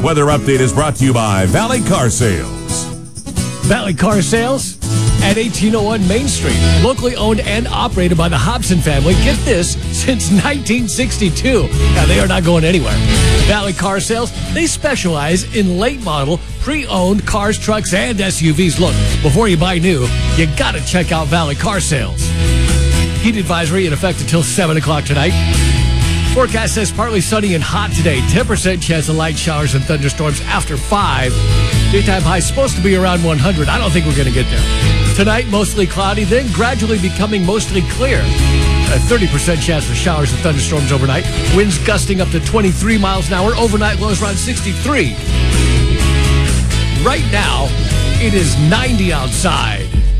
weather update is brought to you by Valley Car Sales. Valley Car Sales at 1801 Main Street. Locally owned and operated by the Hobson family. Get this, since 1962. Now, they are not going anywhere. Valley Car Sales, they specialize in late model, pre-owned cars, trucks, and SUVs. Look, before you buy new, you got to check out Valley Car Sales. Heat advisory in effect until 7 o'clock tonight. Forecast says partly sunny and hot today. 10% chance of light showers and thunderstorms after 5. Daytime high supposed to be around 100. I don't think we're going to get there. Tonight, mostly cloudy, then gradually becoming mostly clear. A 30% chance for showers and thunderstorms overnight. Winds gusting up to 23 miles an hour. Overnight lows around 63. Right now, it is 90 outside.